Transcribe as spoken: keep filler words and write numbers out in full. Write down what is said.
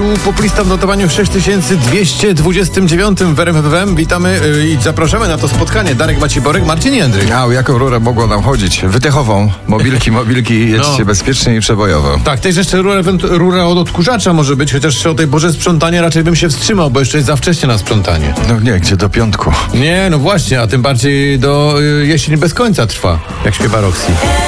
populista w notowaniu sześć tysięcy dwieście dwadzieścia dziewięć w R M F F M. Witamy yy, i zapraszamy na to spotkanie. Darek Maciborek, Marcin Jędryk. A o jaką rurę mogło nam chodzić? Wydechową. Mobilki, mobilki, jedźcie No. bezpiecznie i przebojowo. Tak, też jeszcze rura, rura od odkurzacza może być, chociaż o tej porze sprzątania raczej bym się wstrzymał, bo jeszcze jest za wcześnie na sprzątanie. No nie, gdzie do piątku. Nie, no właśnie, a tym bardziej do y, jesień bez końca trwa, jak śpiewa Roxy.